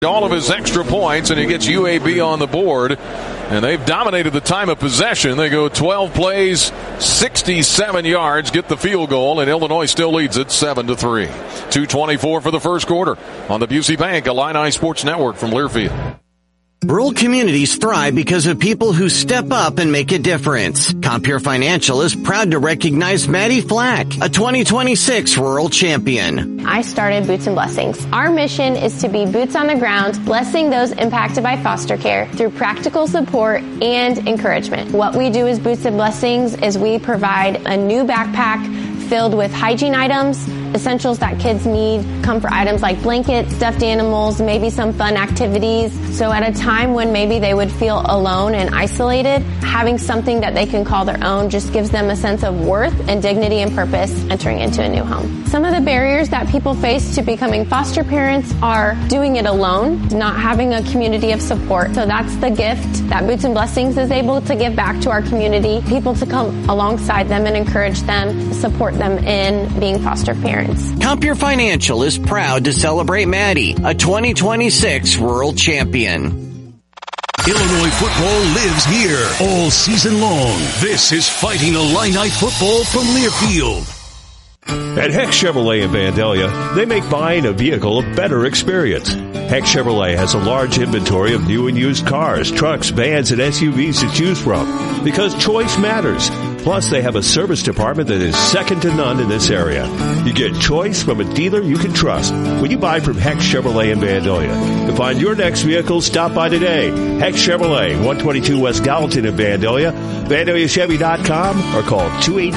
all of his extra points, and he gets UAB on the board. And they've dominated the time of possession. They go 12 plays, 67 yards, get the field goal, and Illinois still leads it 7-3. 2:24 for the first quarter on the Busey Bank Illini Sports Network from Learfield. Rural communities thrive because of people who step up and make a difference. Compeer Financial is proud to recognize Maddie Flack, a 2026 rural champion. I started Boots and Blessings. Our mission is to be boots on the ground, blessing those impacted by foster care through practical support and encouragement. What we do as Boots and Blessings is we provide a new backpack filled with hygiene items, essentials that kids need, comfort items like blankets, stuffed animals, maybe some fun activities. So at a time when maybe they would feel alone and isolated, having something that they can call their own just gives them a sense of worth and dignity and purpose entering into a new home. Some of the barriers that people face to becoming foster parents are doing it alone, not having a community of support. So that's the gift that Boots and Blessings is able to give back to our community, people to come alongside them and encourage them, support them in being foster parents. Compeer Financial is proud to celebrate Maddie, a 2026 rural champion. Illinois football lives here all season long. This is Fighting Illini football from Learfield. At Heck Chevrolet in Vandalia, they make buying a vehicle a better experience. Heck Chevrolet has a large inventory of new and used cars, trucks, vans, and SUVs to choose from because choice matters. Plus, they have a service department that is second to none in this area. You get choice from a dealer you can trust when you buy from Heck Chevrolet in Vandalia. To find your next vehicle, stop by today. Heck Chevrolet, 122 West Gallatin in Vandalia, VandaliaChevy.com, or call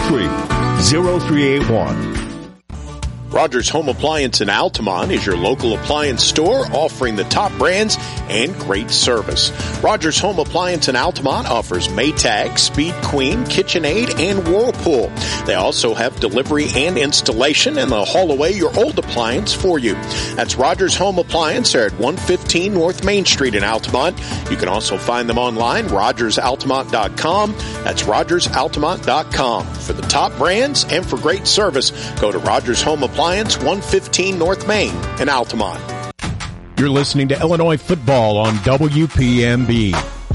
283-0381. Rogers Home Appliance in Altamont is your local appliance store offering the top brands and great service. Rogers Home Appliance in Altamont offers Maytag, Speed Queen, KitchenAid, and Whirlpool. They also have delivery and installation, and they'll haul away your old appliance for you. That's Rogers Home Appliance. They're at 115 North Main Street in Altamont. You can also find them online, RogersAltamont.com. That's RogersAltamont.com. For the top brands and for great service, go to Rogers Home Appliance, 115 North Main in Altamont. You're listening to Illinois football on WPMB.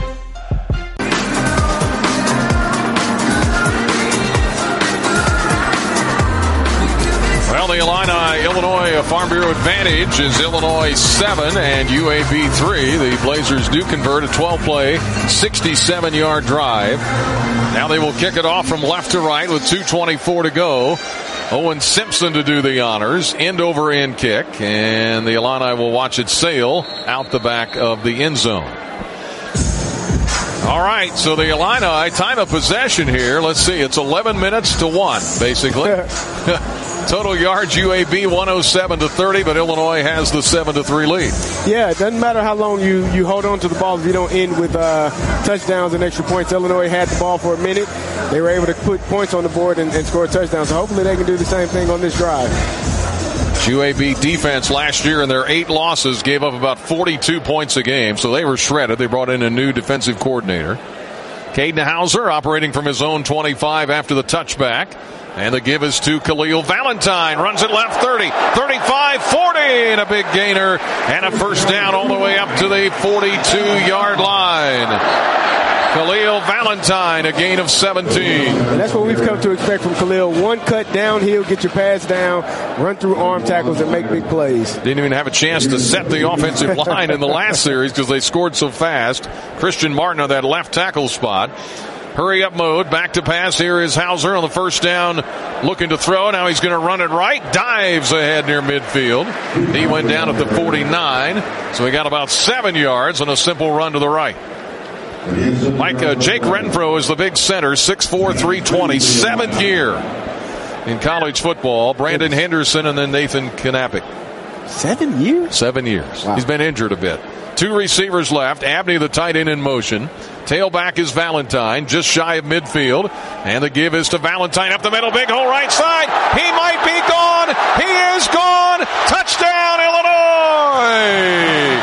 Well, the Illinois Farm Bureau advantage is Illinois 7 and UAB 3. The Blazers do convert a 12-play, 67-yard drive. Now they will kick it off from left to right with 2:24 to go. Owen Simpson to do the honors. End-over-end kick. And the Illini will watch it sail out the back of the end zone. All right, so the Illini, time of possession here. Let's see, it's 11 minutes to 1, basically. Total yards, UAB 107-30, but Illinois has the 7-3 lead. Yeah, it doesn't matter how long you hold on to the ball if you don't end with touchdowns and extra points. Illinois had the ball for a minute. They were able to put points on the board and score a touchdown. So hopefully they can do the same thing on this drive. UAB defense last year in their 8 losses gave up about 42 points a game, so they were shredded. They brought in a new defensive coordinator. Caden Hauser operating from his own 25 after the touchback. And the give is to Khalil Valentine. Runs it left 30, 35, 40, and a big gainer. And a first down all the way up to the 42-yard line. Khalil Valentine, a gain of 17. And that's what we've come to expect from Khalil. One cut downhill, get your pass down, run through arm tackles, and make big plays. Didn't even have a chance to set the offensive line in the last series because they scored so fast. Christian Martin on that left tackle spot. Hurry up mode, back to pass. Here is Hauser on the first down, looking to throw. Now he's going to run it right. Dives ahead near midfield. He went down at the 49, so he got about 7 yards on a simple run to the right. Jake Renfro is the big center, 6'4", 320, 7th year in college football. Brandon Henderson and then Nathan Knappich. 7 years? 7 years. Wow. He's been injured a bit. 2 receivers left. Abney, the tight end, in motion. Tailback is Valentine, just shy of midfield. And the give is to Valentine up the middle, big hole right side. He might be gone. He is gone. Touchdown, Illinois.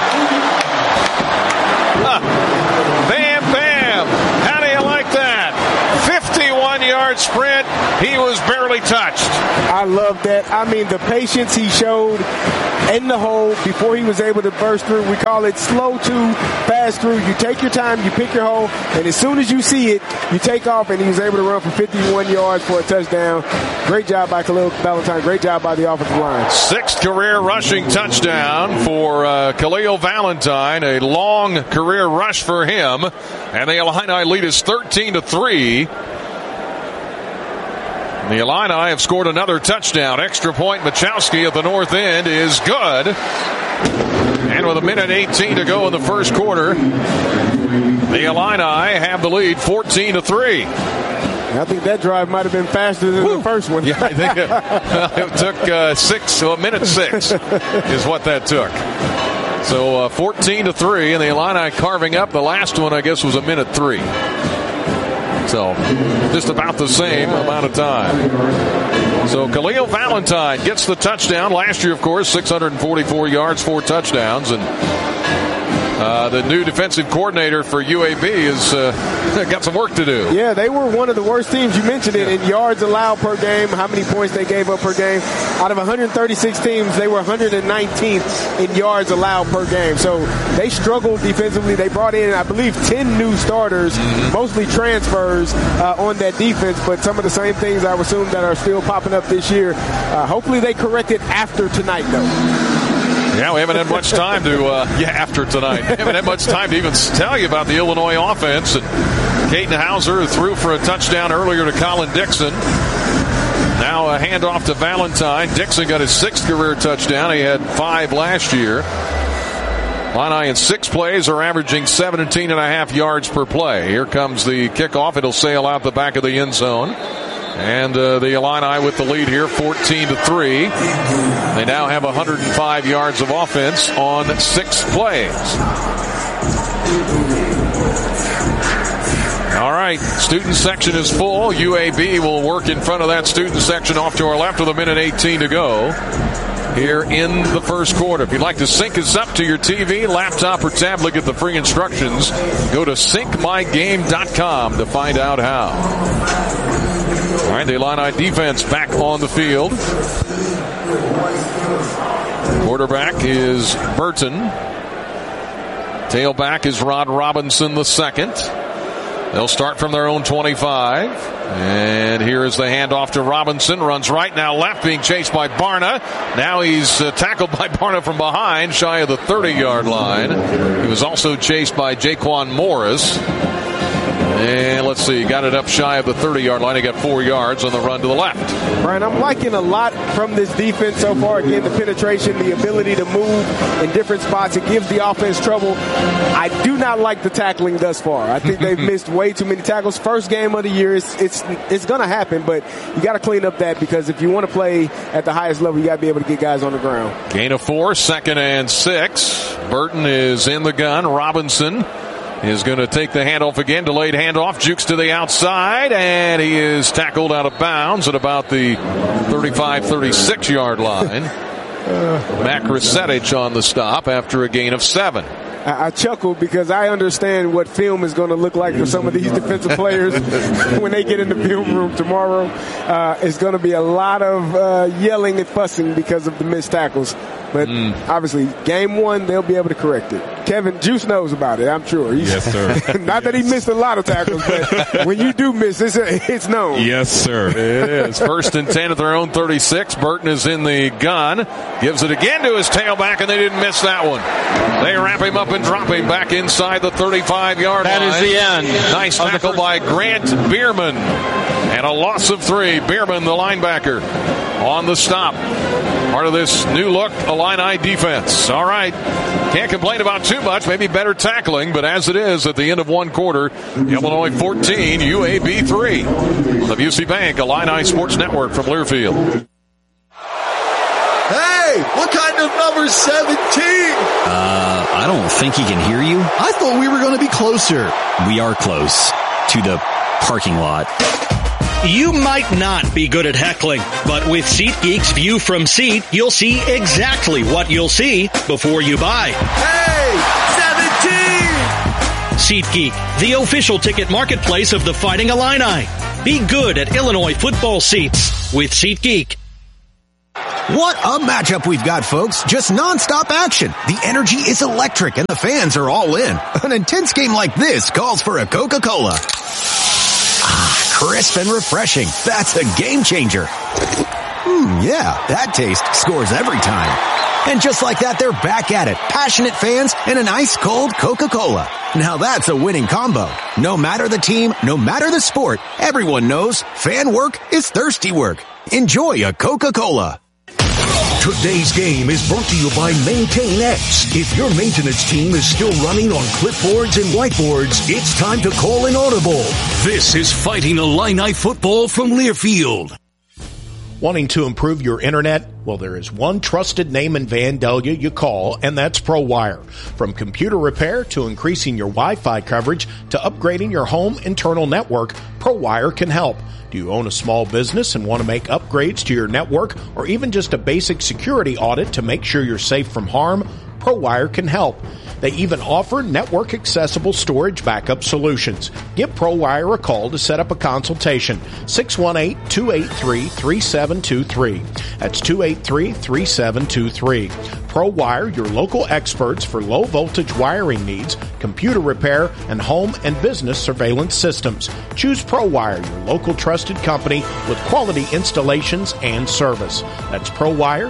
Bam, bam. How do you like that? 51-yard sprint. he was barely touched. I love that. I mean, the patience he showed in the hole before he was able to burst through. We call it slow to fast through. You take your time, you pick your hole, and as soon as you see it, you take off, and he was able to run for 51 yards for a touchdown. Great job by Khalil Valentine. Great job by the offensive line. 6th career rushing touchdown for Khalil Valentine. A long career rush for him. And the Illini lead is 13-3. The Illini have scored another touchdown. Extra point, Machowski at the north end is good. And with 1:18 to go in the first quarter, the Illini have the lead 14-3. I think that drive might have been faster than the first one. Yeah, I think it took 1:06 is what that took. So 14-3, and the Illini carving up. The last one, I guess, was 1:03. So just about the same amount of time. So Khalil Valentine gets the touchdown. Last year, of course, 644 yards, 4 touchdowns. And the new defensive coordinator for UAB has got some work to do. Yeah, they were one of the worst teams. You mentioned it in yards allowed per game, how many points they gave up per game. Out of 136 teams, they were 119th in yards allowed per game. So they struggled defensively. They brought in, I believe, 10 new starters, mostly transfers on that defense, but some of the same things I would assume that are still popping up this year. Hopefully they correct it after tonight, though. Yeah, we haven't had much time to, after tonight. We haven't had much time to even tell you about the Illinois offense. And Caden Hauser threw for a touchdown earlier to Colin Dixon. Now a handoff to Valentine. Dixon got his 6th career touchdown. He had 5 last year. Illini in 6 plays are averaging 17.5 yards per play. Here comes the kickoff. It'll sail out the back of the end zone. And the Illini with the lead here, 14-3. They now have 105 yards of offense on 6 plays. All right, student section is full. UAB will work in front of that student section off to our left with 1:18 to go here in the first quarter. If you'd like to sync us up to your TV, laptop, or tablet, get the free instructions. Go to syncmygame.com to find out how. All right, the Illini defense back on the field. Quarterback is Burton. Tailback is Rod Robinson II. They'll start from their own 25. And here is the handoff to Robinson. Runs right, now left, being chased by Barna. Now he's tackled by Barna from behind, shy of the 30-yard line. He was also chased by Jaquan Morris. And let's see, got it up shy of the 30-yard line. He got 4 yards on the run to the left. Brian, I'm liking a lot from this defense so far. Again, the penetration, the ability to move in different spots. It gives the offense trouble. I do not like the tackling thus far. I think they've missed way too many tackles. First game of the year, it's going to happen, but you got to clean up that, because if you want to play at the highest level, you got to be able to get guys on the ground. Gain of 4, 2nd and 6. Burton is in the gun. Robinson is going to take the handoff again. Delayed handoff. Jukes to the outside, and he is tackled out of bounds at about the 35-36 yard line. Mac Rusetich on the stop after a gain of 7. I chuckle because I understand what film is going to look like for some of these defensive players when they get in the film room tomorrow. It's going to be a lot of yelling and fussing because of the missed tackles. But obviously, game 1, they'll be able to correct it. Kevin Juice knows about it, I'm sure. Yes, sir. Not that he missed a lot of tackles, but when you do miss, it's known. Yes, sir. It is. 1st and 10 at their own 36. Burton is in the gun. Gives it again to his tailback, and they didn't miss that one. They wrap him up and drop him back inside the 35-yard line. That is the end. Nice tackle by Grant Bierman. And a loss of 3. Bierman, the linebacker, on the stop. Part of this new look Illini defense. All right. Can't complain about too much. Maybe better tackling, but as it is at the end of one quarter, Illinois 14, UAB 3. On the Busey Bank Illini Sports Network from Learfield. Hey, what kind of number 17? I don't think he can hear you. I thought we were going to be closer. We are close to the parking lot. You might not be good at heckling, but with SeatGeek's View from Seat, you'll see exactly what you'll see before you buy. Hey, 17! SeatGeek, the official ticket marketplace of the Fighting Illini. Be good at Illinois football seats with SeatGeek. What a matchup we've got, folks. Just nonstop action. The energy is electric and the fans are all in. An intense game like this calls for a Coca-Cola. Ah, crisp and refreshing. That's a game changer. Yeah, that taste scores every time. And just like that, they're back at it. Passionate fans and an ice-cold Coca-Cola. Now that's a winning combo. No matter the team, no matter the sport, everyone knows fan work is thirsty work. Enjoy a Coca-Cola. Today's game is brought to you by MaintainX. If your maintenance team is still running on clipboards and whiteboards, it's time to call an audible. This is Fighting Illini football from Learfield. Wanting to improve your internet? Well, there is one trusted name in Vandalia you call, and that's ProWire. From computer repair to increasing your Wi-Fi coverage to upgrading your home internal network, ProWire can help. Do you own a small business and want to make upgrades to your network or even just a basic security audit to make sure you're safe from harm? ProWire can help. They even offer network-accessible storage backup solutions. Give ProWire a call to set up a consultation. 618-283-3723. That's 283-3723. ProWire, your local experts for low-voltage wiring needs, computer repair, and home and business surveillance systems. Choose ProWire, your local trusted company with quality installations and service. That's ProWire,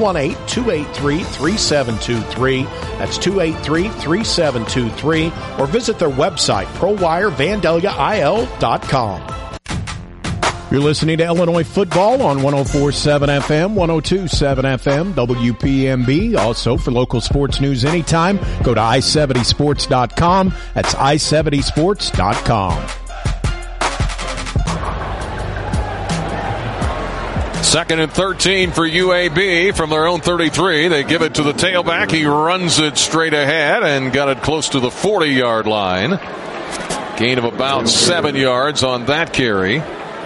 618-283-3723. That's 283-3723. Or visit their website, ProWireVandaliaIL.com. You're listening to Illinois football on 104.7 FM, 102.7 FM, WPMB. Also, for local sports news anytime, go to i70sports.com. That's i70sports.com. Second and 13 for UAB from their own 33. They give it to the tailback. He runs it straight ahead and got it close to the 40-yard line. Gain of about 7 yards on that carry.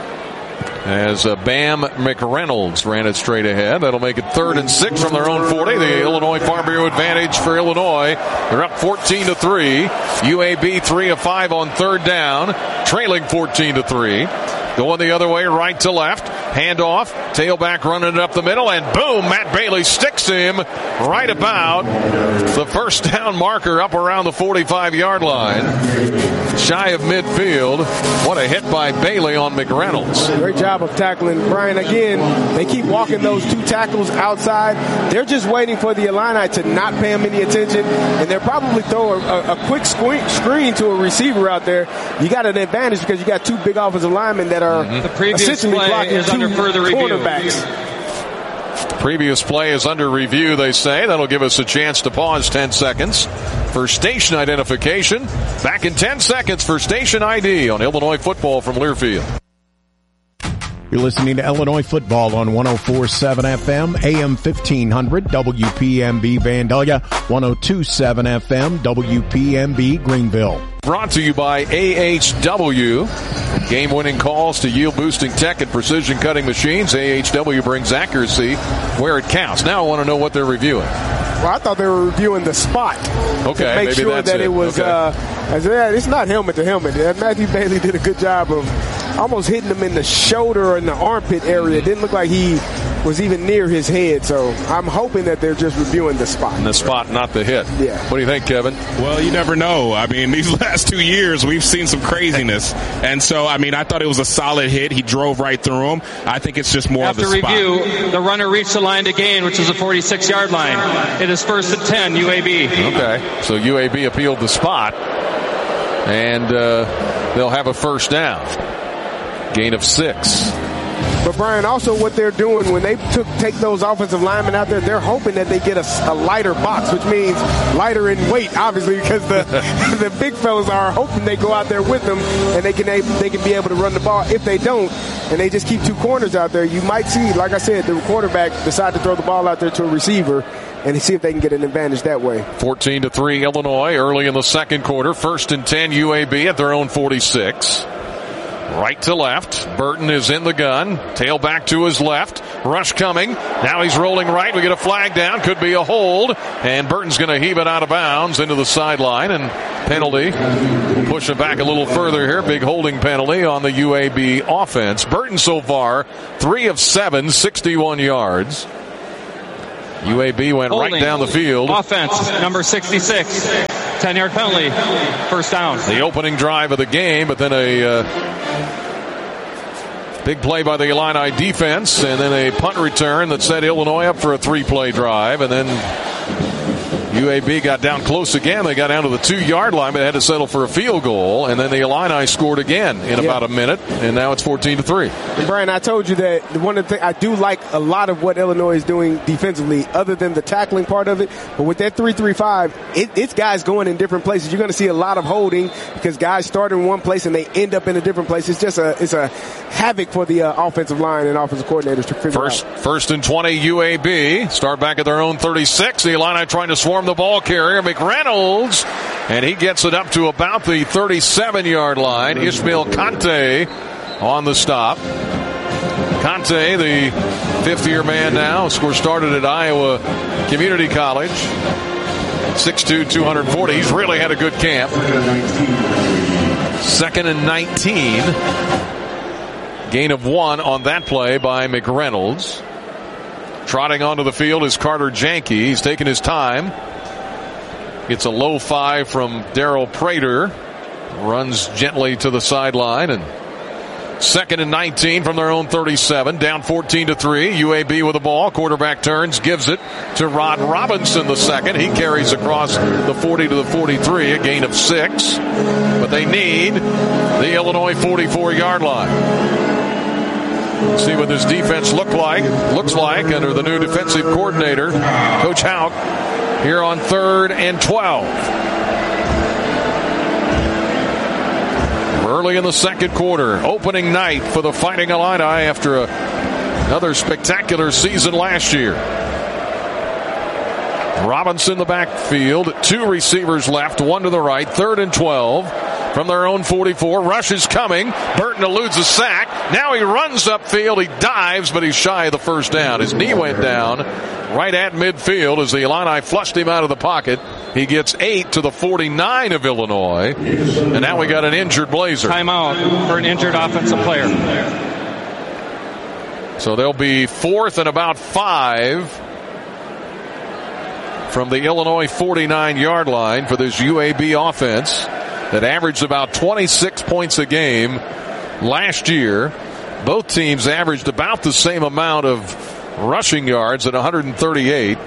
As Bam McReynolds ran it straight ahead. That'll make it 3rd and 6 from their own 40. The Illinois Farm Bureau advantage for Illinois. They're up 14-3. UAB 3 of 5 on 3rd down, trailing 14-3. Going the other way, right to left. Handoff. Tailback running it up the middle. And boom, Matt Bailey sticks him right about the first down marker up around the 45-yard line. Shy of midfield. What a hit by Bailey on McReynolds. Great job of tackling. Brian, again, they keep walking those two tackles outside. They're just waiting for the Illini to not pay them any attention. And they'll probably throw a quick screen to a receiver out there. You got an advantage because you got two big offensive linemen that are the previous essentially play blocking is two under further review. cornerbacks. Previous play is under review, they say. That'll give us a chance to pause 10 seconds for station identification. Back in 10 seconds for station ID on Illinois football from Learfield. You're listening to Illinois football on 104.7 FM, AM 1500, WPMB Vandalia, 102.7 FM, WPMB Greenville. Brought to you by AHW. Game-winning calls to yield-boosting tech and precision-cutting machines. AHW brings accuracy where it counts. Now I want to know what they're reviewing. Well, I thought they were reviewing the spot. Okay, to make maybe sure that's that it was. Okay. It's not helmet to helmet. Matthew Bailey did a good job of almost hitting him in the shoulder or in the armpit area. It didn't look like he was even near his head. So I'm hoping that they're just reviewing the spot. And the spot, not the hit. Yeah. What do you think, Kevin? Well, you never know. I mean, these last 2 years, we've seen some craziness. And so, I mean, I thought it was a solid hit. He drove right through him. I think it's just more of the spot. After review, the runner reached the line to gain, which is the 46-yard line. It is 1st and 10, UAB. Okay. So UAB appealed the spot. And they'll have a first down. Gain of 6. But, Brian, also what they're doing when they take those offensive linemen out there, they're hoping that they get a lighter box, which means lighter in weight, obviously, because the big fellas are hoping they go out there with them and they can be able to run the ball. If they don't, and they just keep two corners out there, you might see, like I said, the quarterback decide to throw the ball out there to a receiver and see if they can get an advantage that way. 14-3 Illinois early in the second quarter. 1st and 10 UAB at their own 46. Right to left. Burton is in the gun. Tail back to his left. Rush coming. Now he's rolling right. We get a flag down. Could be a hold. And Burton's going to heave it out of bounds into the sideline. And penalty. Push it back a little further here. Big holding penalty on the UAB offense. Burton so far, 3 of 7, 61 yards. UAB went holding right down the field. Offense, number 66. 10-yard penalty. First down. The opening drive of the game, but then a big play by the Illini defense, and then a punt return that set Illinois up for a 3-play drive, and then UAB got down close again. They got down to the 2-yard line, but had to settle for a field goal. And then the Illini scored again in about a minute, and now it's 14-3. And Brian, I told you that one of the things I do like a lot of what Illinois is doing defensively, other than the tackling part of it. But with that 3-3-5, it's guys going in different places. You're going to see a lot of holding because guys start in one place and they end up in a different place. It's just a havoc for the offensive line and offensive coordinators to figure out. First and 20 UAB. Start back at their own 36. The Illini trying to swarm the ball carrier, McReynolds, and he gets it up to about the 37-yard line. Ishmael Kante on the stop. Kante, the fifth-year man now, of course, started at Iowa Community College. 6'2", 240. He's really had a good camp. 2nd and 19. Gain of 1 on that play by McReynolds. Trotting onto the field is Carter Janke. He's taking his time. Gets a low 5 from Darryl Prater. Runs gently to the sideline. And 2nd and 19 from their own 37. Down 14-3. UAB with the ball. Quarterback turns. Gives it to Rod Robinson the second. He carries across the 40 to the 43. A gain of 6. But they need the Illinois 44-yard line. See what this defense looks like under the new defensive coordinator, Coach Houck, here on 3rd and 12. Early in the second quarter, opening night for the Fighting Illini after another spectacular season last year. Robinson the backfield, 2 receivers left, 1 to the right, 3rd and 12. From their own 44, rush is coming. Burton eludes a sack. Now he runs upfield. He dives, but he's shy of the first down. His knee went down right at midfield as the Illini flushed him out of the pocket. He gets 8 to the 49 of Illinois. And now we got an injured Blazer. Timeout for an injured offensive player. So they'll be 4th and about 5 from the Illinois 49-yard line for this UAB offense that averaged about 26 points a game last year. Both teams averaged about the same amount of rushing yards at 138.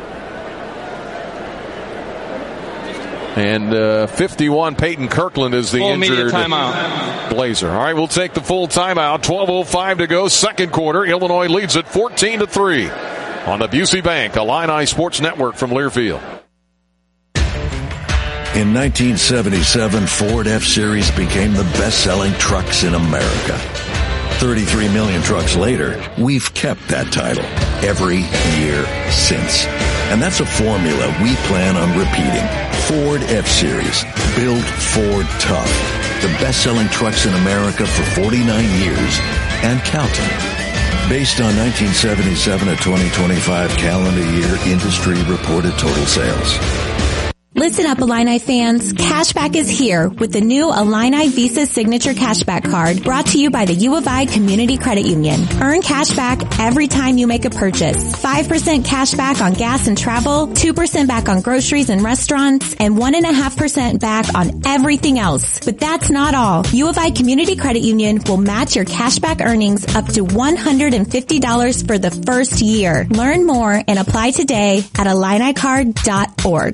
And 51, Peyton Kirkland is the full injured Blazer. All right, we'll take the full timeout. 12:05 to go, second quarter. Illinois leads at 14-3 on the Busey Bank Illini Sports Network from Learfield. In 1977, Ford F-Series became the best-selling trucks in America. 33 million trucks later, we've kept that title every year since. And that's a formula we plan on repeating. Ford F-Series, built Ford tough. The best-selling trucks in America for 49 years and counting. Based on 1977 to 2025 calendar year industry reported total sales. Listen up, Illini fans. Cashback is here with the new Illini Visa Signature Cashback Card brought to you by the U of I Community Credit Union. Earn cashback every time you make a purchase. 5% cashback on gas and travel, 2% back on groceries and restaurants, and 1.5% back on everything else. But that's not all. U of I Community Credit Union will match your cashback earnings up to $150 for the first year. Learn more and apply today at IlliniCard.org.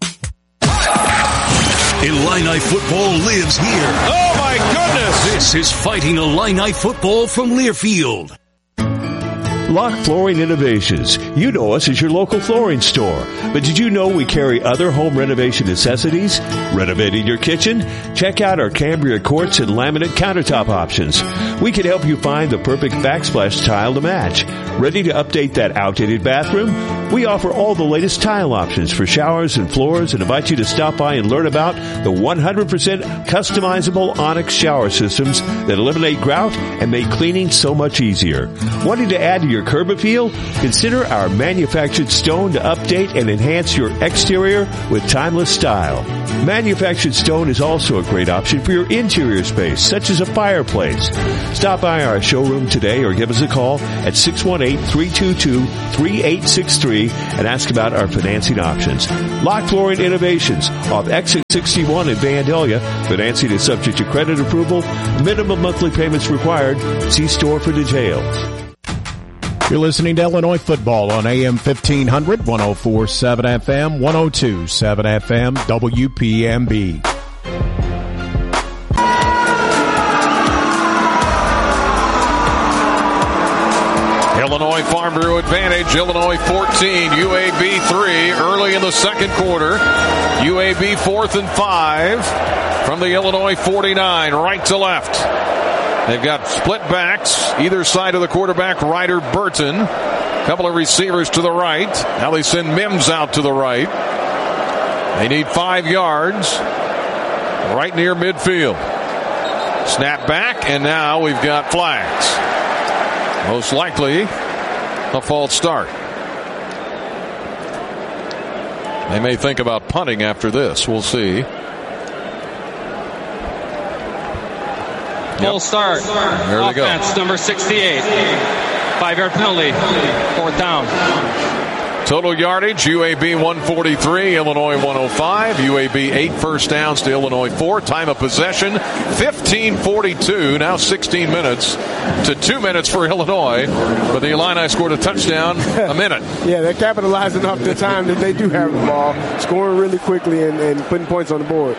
Illini football lives here. Oh my goodness! This is Fighting Illini football from Learfield. Lock Flooring Innovations. You know us as your local flooring store. But did you know we carry other home renovation necessities? Renovating your kitchen? Check out our Cambria quartz and laminate countertop options. We can help you find the perfect backsplash tile to match. Ready to update that outdated bathroom? We offer all the latest tile options for showers and floors and invite you to stop by and learn about the 100% customizable Onyx shower systems that eliminate grout and make cleaning so much easier. Wanting to add to your curb appeal? Consider our manufactured stone to update and enhance your exterior with timeless style. Manufactured stone is also a great option for your interior space, such as a fireplace. Stop by our showroom today or give us a call at 618-322-3863 and ask about our financing options. Lock Flooring Innovations off Exit 61 in Vandalia. Financing is subject to credit approval. Minimum monthly payments required. See store for details. You're listening to Illinois football on AM 1500, 104.7 FM, 102.7 FM, WPMB. Illinois Farm Bureau advantage. Illinois 14, UAB 3 early in the second quarter. UAB 4th and 5 from the Illinois 49, right to left. They've got split backs either side of the quarterback, Ryder Burton. A couple of receivers to the right. Now they send Mims out to the right. They need 5 yards right near midfield. Snap back, and now we've got flags. Most likely a false start. They may think about punting after this. We'll see. Full start. There they go. Offense, number 68. 5-yard penalty. 4th down. Total yardage, UAB 143, Illinois 105. UAB 8 first downs to Illinois 4. Time of possession, 15:42. Now 16 minutes to 2 minutes for Illinois. But the Illini scored a touchdown a minute. Yeah, they're capitalizing off the time that they do have the ball, scoring really quickly and putting points on the board.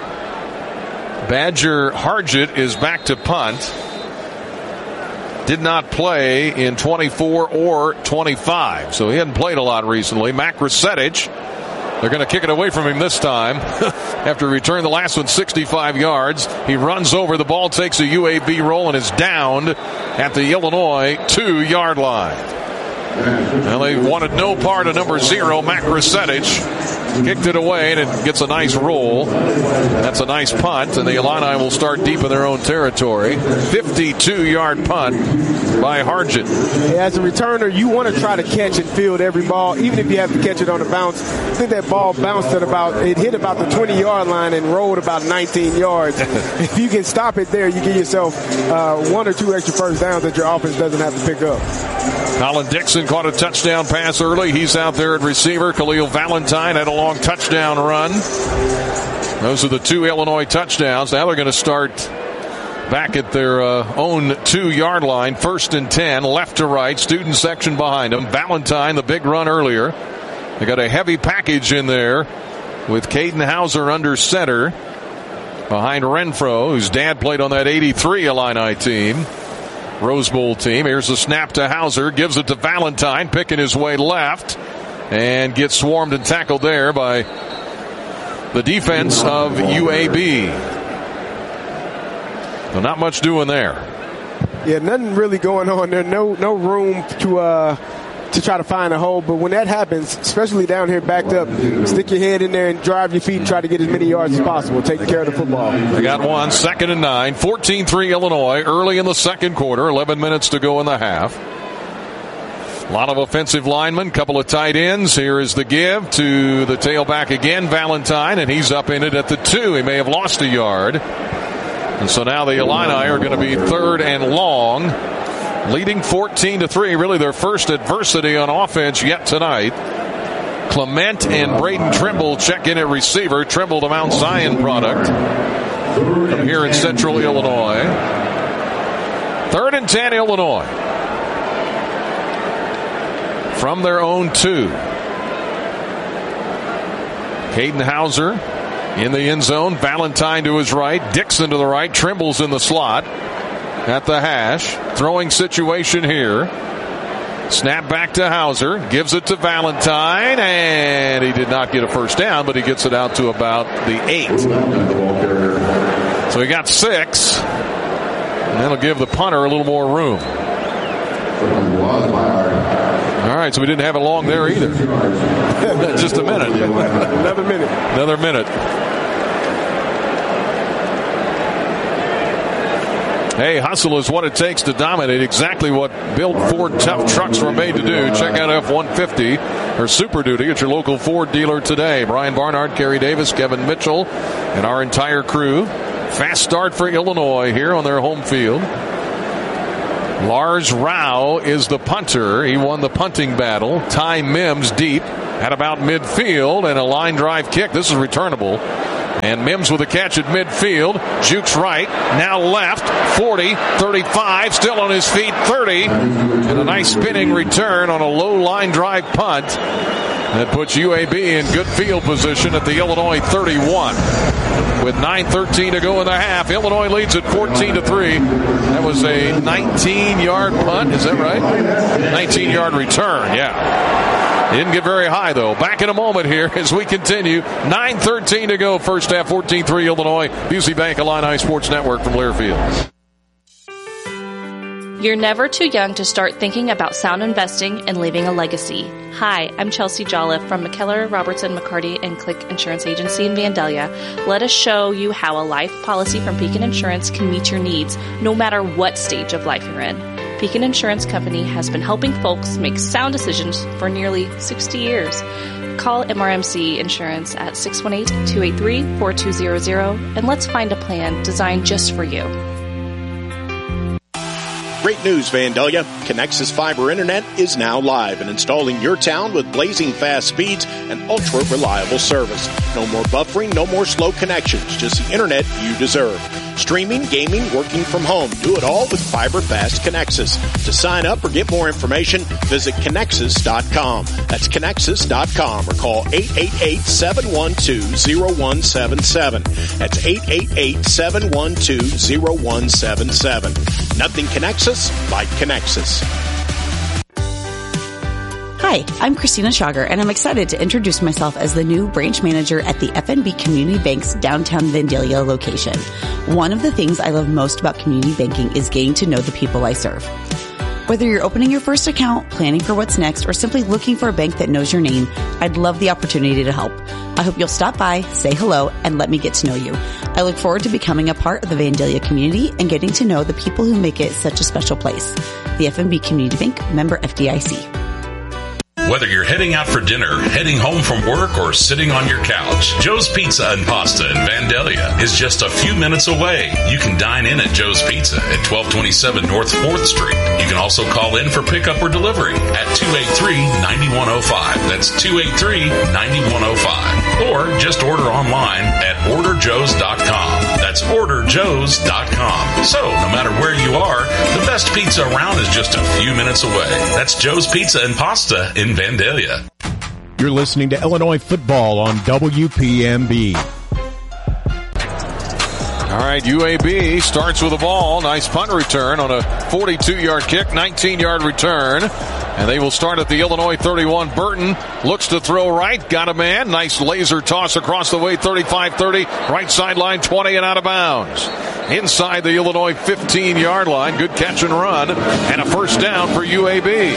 Badger Hargett is back to punt. Did not play in 24 or 25, so he hadn't played a lot recently. Mac Rusetich, they're going to kick it away from him this time. After he returned the last one 65 yards, he runs over. The ball takes a UAB roll and is downed at the Illinois 2-yard line. Well, they wanted no part of number 0, Mac Rusetich. Kicked it away, and it gets a nice roll. That's a nice punt, and the Illini will start deep in their own territory. 52-yard punt by Hargett. Yeah, as a returner, you want to try to catch and field every ball, even if you have to catch it on the bounce. I think that ball bounced at it hit about the 20-yard line and rolled about 19 yards. If you can stop it there, you give yourself 1 or 2 extra first downs that your offense doesn't have to pick up. Colin Dixon caught a touchdown pass early. He's out there at receiver. Khalil Valentine had a long touchdown run. Those are the 2 Illinois touchdowns. Now they're going to start back at their own 2-yard line. 1st and 10, left to right. Student section behind them. Valentine, the big run earlier. They got a heavy package in there with Caden Hauser under center behind Renfro, whose dad played on that 83 Illini team. Rose Bowl team. Here's the snap to Hauser. Gives it to Valentine, picking his way left. And gets swarmed and tackled there by the defense of UAB. So not much doing there. Yeah, nothing really going on there. No room to try to find a hole. But when that happens, especially down here backed up, stick your head in there and drive your feet and try to get as many yards as possible, taking care of the football. They got one, 2nd and 9, 14-3 Illinois, early in the second quarter, 11 minutes to go in the half. A lot of offensive linemen, couple of tight ends. Here is the give to the tailback again, Valentine, and he's up in it at the 2. He may have lost a yard. And so now the Illini are going to be 3rd and long, leading 14-3. Really their first adversity on offense yet tonight. Clement and Braden Trimble check in at receiver. Trimble, the Mount Zion product from here in central Illinois. 3rd and 10 Illinois. From their own 2. Caden Hauser in the end zone. Valentine to his right. Dixon to the right. Trimble's in the slot at the hash. Throwing situation here. Snap back to Hauser. Gives it to Valentine. And he did not get a first down, but he gets it out to about the 8. So he got 6. And that'll give the punter a little more room. All right, so we didn't have it long there either. Just a minute. Another minute. Hey, hustle is what it takes to dominate. Exactly what built Ford tough trucks were made to do. Check out F-150 or Super Duty at your local Ford dealer today. Brian Barnard, Kerry Davis, Kevin Mitchell, and our entire crew. Fast start for Illinois here on their home field. Lars Rau is the punter. He won the punting battle. Ty Mims deep at about midfield and a line drive kick. This is returnable. And Mims with a catch at midfield. Jukes right. Now left. 40, 35. Still on his feet. 30. And a nice spinning return on a low line drive punt. That puts UAB in good field position at the Illinois 31. With 9:13 to go in the half, Illinois leads at 14-3. That was a 19-yard punt. Is that right? 19-yard return, yeah. He didn't get very high, though. Back in a moment here as we continue. 9:13 to go. First half, 14-3 Illinois. Busey Bank, Illini Sports Network from Learfield. You're never too young to start thinking about sound investing and leaving a legacy. Hi, I'm Chelsea Jolliffe from McKellar, Robertson, McCarty, and Click Insurance Agency in Vandalia. Let us show you how a life policy from Pekin Insurance can meet your needs, no matter what stage of life you're in. Pekin Insurance Company has been helping folks make sound decisions for nearly 60 years. Call MRMC Insurance at 618-283-4200 and let's find a plan designed just for you. Great news, Vandalia. Connexus Fiber Internet is now live and installing your town with blazing fast speeds and ultra-reliable service. No more buffering, no more slow connections, just the internet you deserve. Streaming, gaming, working from home. Do it all with Fiber Fast Connexus. To sign up or get more information, visit Connexus.com. That's Connexus.com or call 888-712-0177. That's 888-712-0177. Nothing connects us like Connexus. Hi, I'm Christina Schauger, and I'm excited to introduce myself as the new branch manager at the FNB Community Bank's downtown Vandalia location. One of the things I love most about community banking is getting to know the people I serve. Whether you're opening your first account, planning for what's next, or simply looking for a bank that knows your name, I'd love the opportunity to help. I hope you'll stop by, say hello, and let me get to know you. I look forward to becoming a part of the Vandalia community and getting to know the people who make it such a special place. The FNB Community Bank, member FDIC. Whether you're heading out for dinner, heading home from work, or sitting on your couch, Joe's Pizza and Pasta in Vandalia is just a few minutes away. You can dine in at Joe's Pizza at 1227 North 4th Street. You can also call in for pickup or delivery at 283-9105. That's 283-9105. Or just order online at orderjoes.com. That's orderjoes.com. So, no matter where you are, the best pizza around is just a few minutes away. That's Joe's Pizza and Pasta in Vandalia. You're listening to Illinois football on WPMB. All right, UAB starts with the ball. Nice punt return on a 42-yard kick, 19-yard return. And they will start at the Illinois 31. Burton looks to throw right. Got a man. Nice laser toss across the way. 35-30. Right sideline 20 and out of bounds. Inside the Illinois 15-yard line. Good catch and run. And a first down for UAB.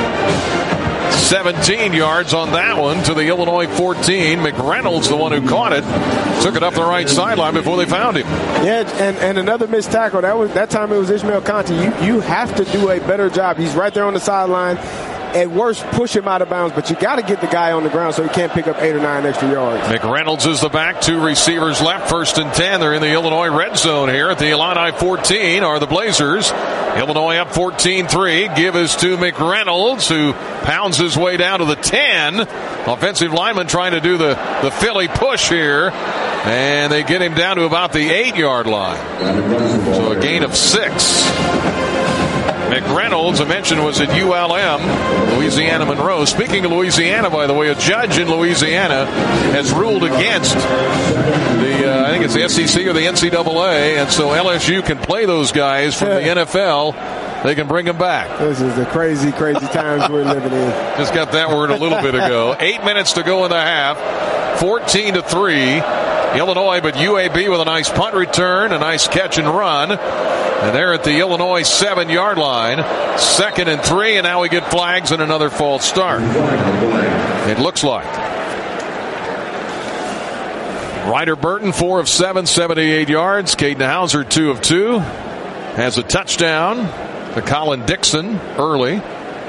17 yards on that one to the Illinois 14. McReynolds, the one who caught it, took it up the right sideline before they found him. Yeah, and another missed tackle. That time it was Ishmael Conti. You have to do a better job. He's right there on the sideline. At worst, push him out of bounds, but you got to get the guy on the ground so he can't pick up 8 or 9 extra yards. McReynolds is the back. 2 receivers left. 1st and 10. They're in the Illinois red zone here at the Illini 14 are the Blazers. Illinois up 14-3. Give is to McReynolds, who pounds his way down to the 10. Offensive lineman trying to do the Philly push here. And they get him down to about the 8-yard line. So a gain of 6. McReynolds, I mentioned, was at ULM, Louisiana Monroe. Speaking of Louisiana, by the way, a judge in Louisiana has ruled against I think it's the SEC or the NCAA, and so LSU can play those guys from the NFL. They can bring them back. This is the crazy, crazy times we're living in. Just got that word a little bit ago. 8 minutes to go in the half. 14-3. Illinois, but UAB with a nice punt return, a nice catch and run. And they're at the Illinois 7-yard line. 2nd and 3, and now we get flags and another false start. It looks like. Ryder Burton, 4 of 7, 78 yards. Caden Hauser, 2 of 2. Has a touchdown to Colin Dixon early.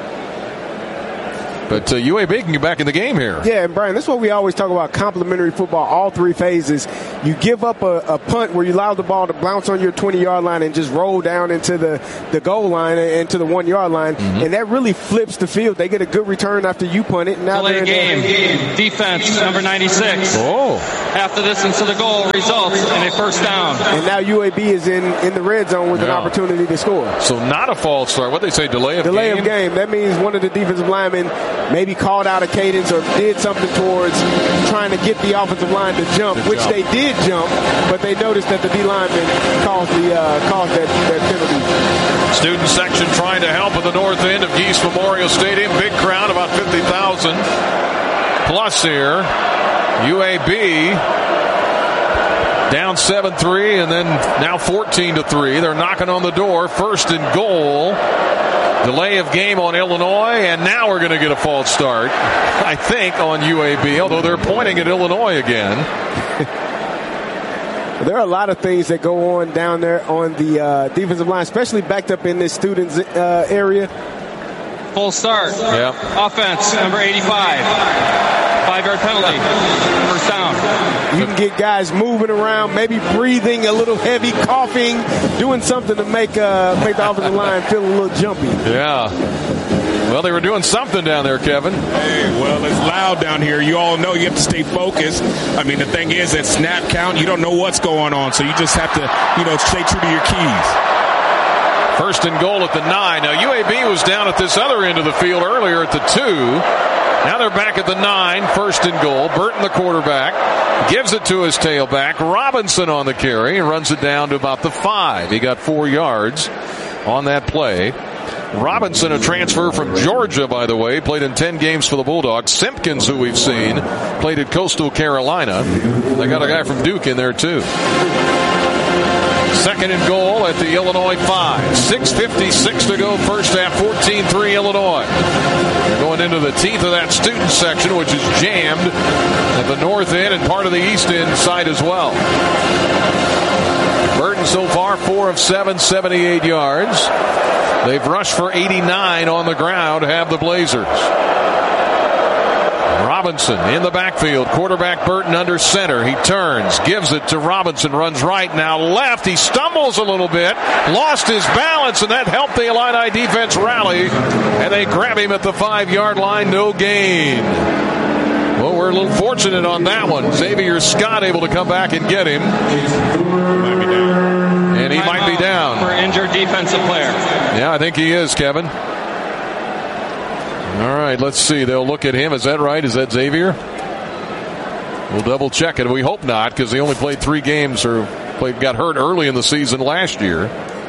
But UAB can get back in the game here. Yeah, and Brian, that's what we always talk about, complementary football, all 3 phases. You give up a punt where you allow the ball to bounce on your 20-yard line and just roll down into the goal line and to the 1-yard line, and that really flips the field. They get a good return after you punt it. And now delay game. Defense, number 96. Oh. Half the distance to the goal results in a first down. And now UAB is in the red zone with an opportunity to score. So not a false start. What they say, delay of game? Delay of game. That means one of the defensive linemen maybe called out a cadence or did something towards trying to get the offensive line to jump, which they did jump, but they noticed that the D lineman caused that penalty. Student section trying to help at the north end of Geese Memorial Stadium. Big crowd, about 50,000 plus here. UAB down 7-3 and then now 14-3. They're knocking on the door. 1st and goal. Delay of game on Illinois, and now we're going to get a false start, I think, on UAB, although they're pointing at Illinois again. There are a lot of things that go on down there on the defensive line, especially backed up in this student's area. Full start. Yep. Offense, number 85. 5-yard penalty. First down. You can get guys moving around, maybe breathing a little heavy, coughing, doing something to make the offensive line feel a little jumpy. Yeah. Well, they were doing something down there, Kevin. Hey, well, it's loud down here. You all know you have to stay focused. I mean, the thing is, at snap count, you don't know what's going on, so you just have to, stay true to your keys. 1st and goal at the 9. Now, UAB was down at this other end of the field earlier at the 2. Now they're back at the 9, 1st and goal. Burton, the quarterback, gives it to his tailback. Robinson on the carry and runs it down to about the 5. He got 4 yards on that play. Robinson, a transfer from Georgia, by the way, played in 10 games for the Bulldogs. Simpkins, who we've seen, played at Coastal Carolina. They got a guy from Duke in there, too. 2nd and goal at the Illinois 5. 6:56 to go, first half, 14-3 Illinois. They're going into the teeth of that student section, which is jammed at the north end and part of the east end side as well. Burton so far, 4 of 7, 78 yards. They've rushed for 89 on the ground, have the Blazers. Robinson in the backfield. Quarterback Burton under center. He turns, gives it to Robinson, runs right, now left. He stumbles a little bit, lost his balance, and that helped the Illini defense rally. And they grab him at the 5-yard line. No gain. Well, we're a little fortunate on that one. Xavier Scott able to come back and get him. And he might be down. For injured defensive player. Yeah, I think he is, Kevin. All right, let's see. They'll look at him. Is that right? Is that Xavier? We'll double check it. We hope not, because he only played 3 games or got hurt early in the season last year.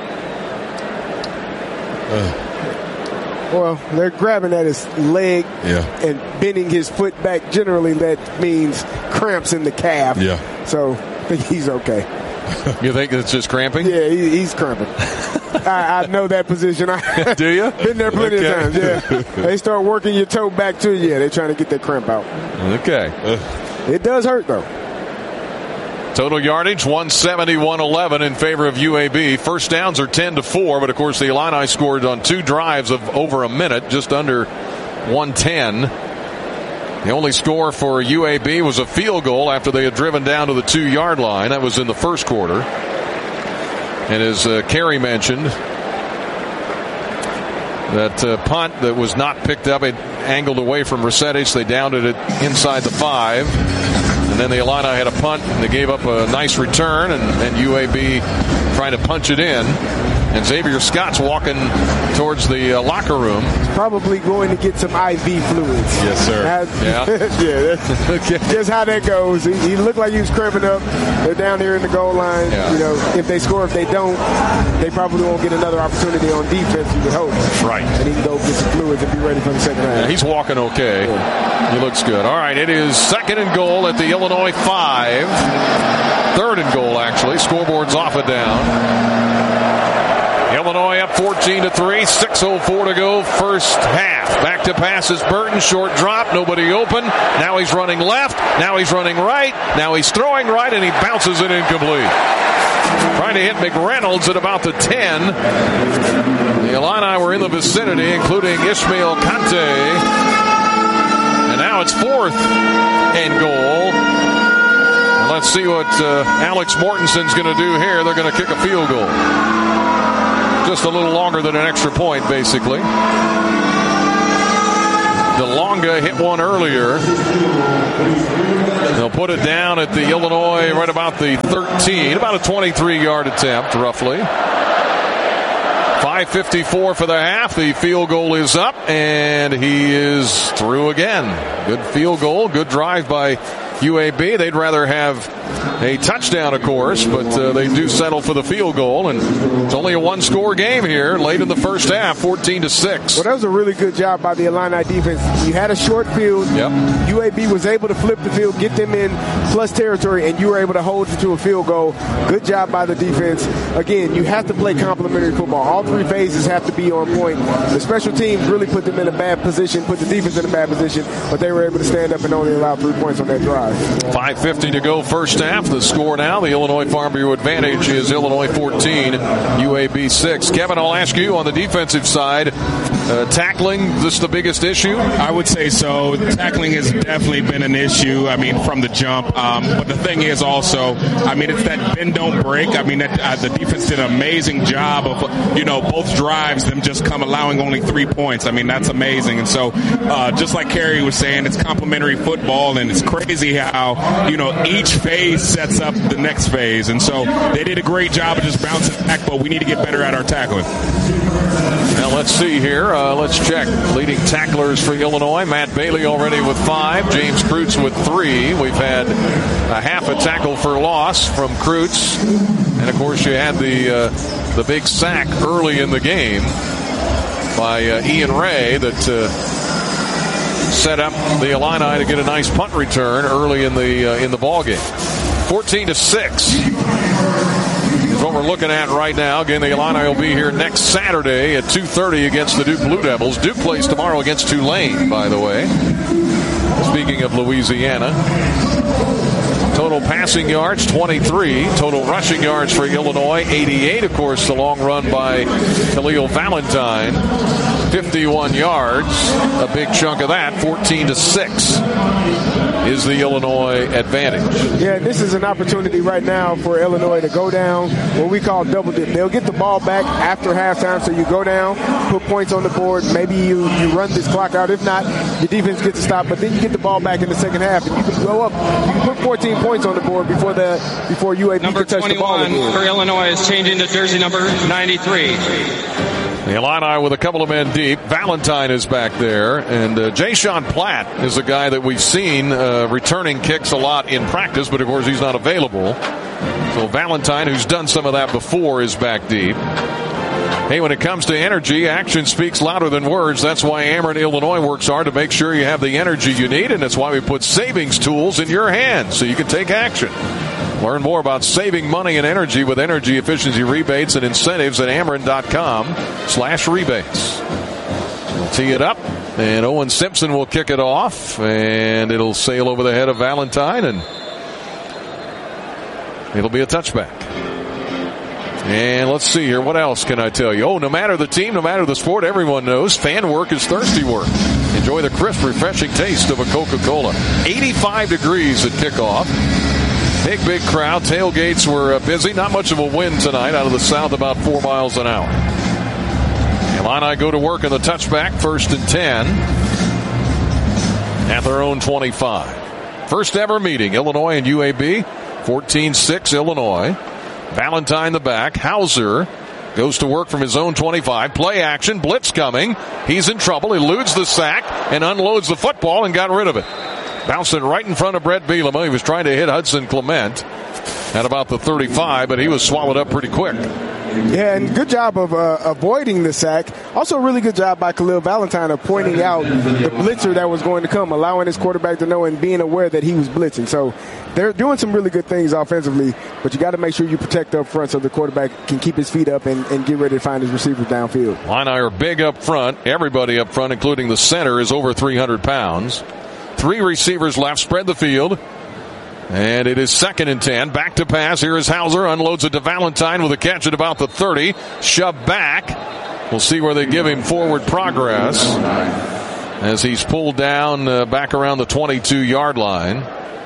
Well, they're grabbing at his leg and bending his foot back. Generally, that means cramps in the calf. Yeah. So I think he's okay. You think it's just cramping? Yeah, he's cramping. I know that position. Do you? Been there plenty of times, yeah. They start working your toe back to you. They're trying to get that cramp out. Okay. It does hurt, though. Total yardage, 170-111 in favor of UAB. First downs are 10-4, but of course the Illini scored on 2 drives of over a minute, just under 110. The only score for UAB was a field goal after they had driven down to the 2-yard line. That was in the first quarter. And as Carey mentioned, that punt that was not picked up, it angled away from Resetis. They downed it inside the 5. And then the Illini had a punt, and they gave up a nice return, and UAB trying to punch it in. And Xavier Scott's walking towards the locker room. Probably going to get some IV fluids. Yes, sir. That's just how that goes. He looked like he was cramping up. They're down here in the goal line. Yeah. If they score, if they don't, they probably won't get another opportunity on defense, you would hope. Right. And he can go get some fluids and be ready for the second half. Yeah, he's walking okay. Yeah. He looks good. All right, it is 2nd and goal at the Illinois 5. 3rd and goal, actually. Scoreboard's off a down. Illinois up 14-3. 6:04 to go, first half. Back to passes. Burton, short drop. Nobody open. Now he's running left. Now he's running right. Now he's throwing right, and he bounces it incomplete. Trying to hit McReynolds at about the 10. The Illini were in the vicinity, including Ishmael Kante. And now it's 4th and goal. Let's see what Alex Mortenson's going to do here. They're going to kick a field goal. Just a little longer than an extra point, basically. DeLonga hit one earlier. They'll put it down at the Illinois right about the 13, about a 23-yard attempt, roughly. 5:54 for the half. The field goal is up, and he is through again. Good field goal, good drive by UAB. They'd rather have a touchdown, of course, but they do settle for the field goal, and it's only a one-score game here late in the first half, 14-6. Well, that was a really good job by the Illini defense. You had a short field. Yep. UAB was able to flip the field, get them in plus territory, and you were able to hold it to a field goal. Good job by the defense. Again, you have to play complementary football. All 3 phases have to be on point. The special teams really put them in a bad position, put the defense in a bad position, but they were able to stand up and only allow 3 points on that drive. 5:50 to go, first half. The score now, the Illinois Farm Bureau advantage is Illinois 14, UAB 6. Kevin, I'll ask you on the defensive side, tackling, is this the biggest issue? I would say so. Tackling has definitely been an issue, from the jump. But the thing is also, it's that bend, don't break. The defense did an amazing job of, both drives, them just allowing only 3 points. That's amazing. And so, just like Kerry was saying, it's complementary football, and it's crazy how, each phase sets up the next phase. And so they did a great job of just bouncing back, but we need to get better at our tackling. Now let's see here. Let's check. Leading tacklers for Illinois. Matt Bailey already with 5. James Kreutz with 3. We've had a half a tackle for loss from Kreutz. And, of course, you had the big sack early in the game by Ian Ray that set up the Illini to get a nice punt return early in the ball game. 14-6 is what we're looking at right now. Again, the Illini will be here next Saturday at 2:30 against the Duke Blue Devils. Duke plays tomorrow against Tulane, by the way. Speaking of Louisiana. Total passing yards, 23. Total rushing yards for Illinois, 88. Of course, the long run by Khalil Valentine, 51 yards. A big chunk of that, 14-6, is the Illinois advantage. Yeah, this is an opportunity right now for Illinois to go down, what we call double dip. They'll get the ball back after halftime, so you go down, put points on the board. Maybe you run this clock out. If not, your defense gets a stop, but then you get the ball back in the second half, and you can go up. You can put 14 points on the board before UAB number can touch the ball. Number 21 for Illinois is changing to jersey number 93. The Illini with a couple of men deep. Valentine is back there. And Jayshawn Platt is a guy that we've seen returning kicks a lot in practice, but of course he's not available. So Valentine, who's done some of that before, is back deep. Hey, when it comes to energy, action speaks louder than words. That's why Ameren, Illinois works hard to make sure you have the energy you need, and that's why we put savings tools in your hands so you can take action. Learn more about saving money and energy with energy efficiency rebates and incentives at Ameren.com/rebates. We'll tee it up, and Owen Simpson will kick it off, and it'll sail over the head of Valentine, and it'll be a touchback. And let's see here. What else can I tell you? Oh, no matter the team, no matter the sport, everyone knows fan work is thirsty work. Enjoy the crisp, refreshing taste of a Coca-Cola. 85 degrees at kickoff. Big crowd. Tailgates were busy. Not much of a wind tonight out of the south, about 4 miles an hour. Illini go to work on the touchback, 1st and 10 at their own 25. First ever meeting, Illinois and UAB. 14-6 Illinois. Valentine the back. Hauser goes to work from his own 25. Play action. Blitz coming. He's in trouble. He eludes the sack and unloads the football and got rid of it. Bounced it right in front of Brett Bielema. He was trying to hit Hudson Clement at about the 35, but he was swallowed up pretty quick. Yeah, and good job of avoiding the sack. Also, really good job by Khalil Valentine of pointing out the blitzer that was going to come, allowing his quarterback to know and being aware that he was blitzing. So they're doing some really good things offensively, but you got to make sure you protect up front so the quarterback can keep his feet up and get ready to find his receivers downfield. Illini are big up front. Everybody up front, including the center, is over 300 pounds. 3 receivers left, spread the field. And it is 2nd and 10. Back to pass. Here is Hauser. Unloads it to Valentine with a catch at about the 30. Shoved back. We'll see where they give him forward progress as he's pulled down back around the 22-yard line.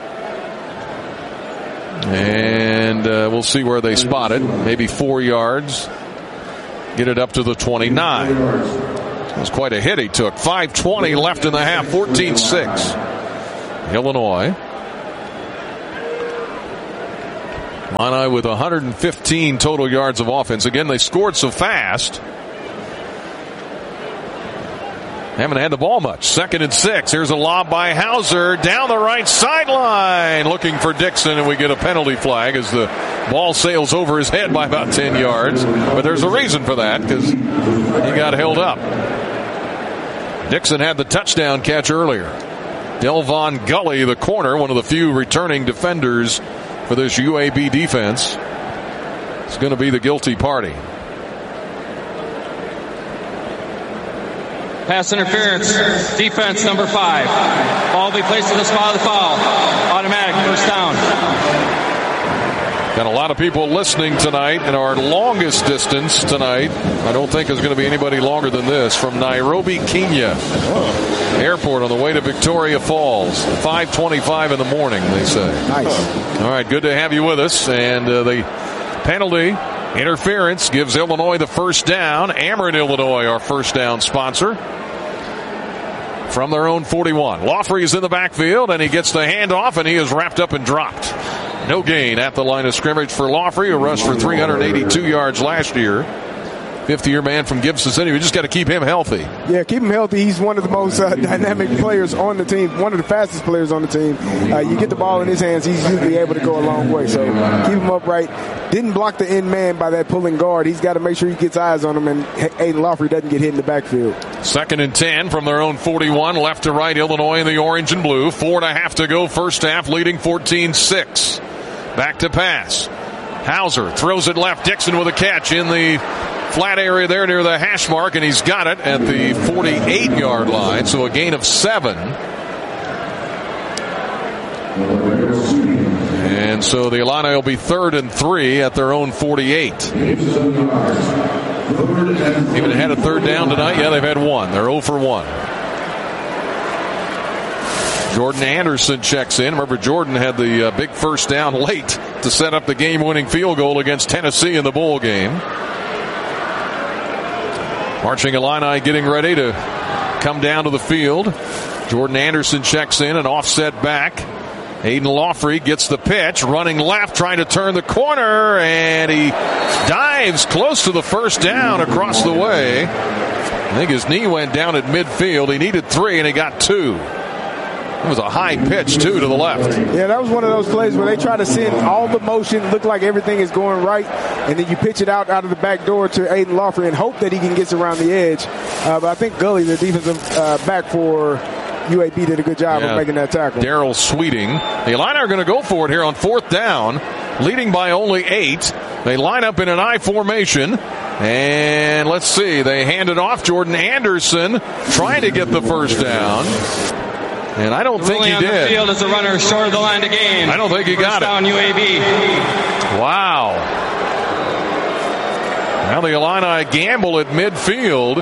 And we'll see where they spot it. Maybe 4 yards. Get it up to the 29. It was quite a hit he took. 5:20 left in the half. 14-6. Illinois. Illini with 115 total yards of offense. Again, they scored so fast. Haven't had the ball much. 2nd and 6. Here's a lob by Hauser down the right sideline. Looking for Dixon, and we get a penalty flag as the ball sails over his head by about 10 yards. But there's a reason for that because he got held up. Dixon had the touchdown catch earlier. Delvon Gully, the corner, one of the few returning defenders for this UAB defense, is going to be the guilty party. Pass interference, defense number 5. Ball will be placed in the spot of the foul. Automatic first down. Got a lot of people listening tonight, and our longest distance tonight, I don't think is going to be anybody longer than this, from Nairobi, Kenya Airport on the way to Victoria Falls. 5:25 in the morning, they say. Nice. All right, good to have you with us. And the penalty interference gives Illinois the first down. Ameren, Illinois, our first down sponsor. From their own 41. Laughley is in the backfield, and he gets the handoff, and he is wrapped up and dropped. No gain at the line of scrimmage for Laughley, who rushed for 382 yards last year. 50-year man from Gibson City. We just got to keep him healthy. Yeah, keep him healthy. He's one of the most dynamic players on the team, one of the fastest players on the team. You get the ball in his hands, he's usually able to go a long way. So keep him upright. Didn't block the end man by that pulling guard. He's got to make sure he gets eyes on him, and Aiden Laughley doesn't get hit in the backfield. 2nd and 10 from their own 41. Left to right, Illinois in the orange and blue. 4.5 to go first half, leading 14-6. Back to pass. Hauser throws it left. Dixon with a catch in the flat area there near the hash mark, and he's got it at the 48-yard line, so a gain of 7. And so the Illini will be 3rd and 3 at their own 48. Even had a third down tonight. Yeah, they've had one. They're 0 for 1. Jordan Anderson checks in. Remember, Jordan had the big first down late to set up the game-winning field goal against Tennessee in the bowl game. Marching Illini getting ready to come down to the field. Jordan Anderson checks in, an offset back. Aiden Laughley gets the pitch, running left, trying to turn the corner, and he dives close to the first down across the way. I think his knee went down at midfield. He needed 3, and he got 2. It was a high pitch, too, to the left. Yeah, that was one of those plays where they try to send all the motion, look like everything is going right, and then you pitch it out of the back door to Aiden Laughley and hope that he can get around the edge. But I think Gully, the defensive back for UAB, did a good job of making that tackle. Darrell Sweeting. The Illini are going to go for it here on 4th down, leading by only 8. They line up in an I formation. And let's see, they hand it off. Jordan Anderson trying to get the first down. And I don't think he did. The field as a runner short of the line to gain. I don't think he got it. First down UAB. Wow. Now the Illini gamble at midfield.